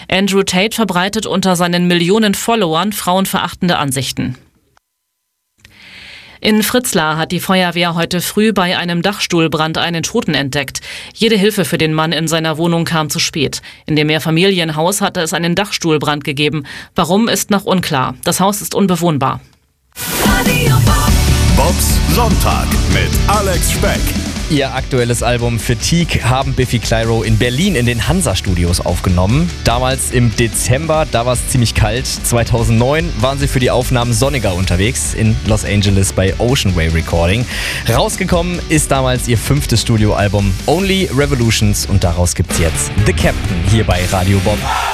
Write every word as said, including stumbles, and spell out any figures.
Andrew Tate verbreitet unter seinen Millionen Followern frauenverachtende Ansichten. In Fritzlar hat die Feuerwehr heute früh bei einem Dachstuhlbrand einen Toten entdeckt. Jede Hilfe für den Mann in seiner Wohnung kam zu spät. In dem Mehrfamilienhaus hatte es einen Dachstuhlbrand gegeben. Warum, ist noch unklar. Das Haus ist unbewohnbar. Bobs Sonntag mit Alex Speck. Ihr aktuelles Album Fatigue haben Biffy Clyro in Berlin in den Hansa-Studios aufgenommen. Damals im Dezember, da war es ziemlich kalt. zweitausendneun waren sie für die Aufnahmen sonniger unterwegs in Los Angeles bei Ocean Way Recording. Rausgekommen ist damals ihr fünftes Studioalbum Only Revolutions und daraus gibt's jetzt The Captain hier bei Radio Bob.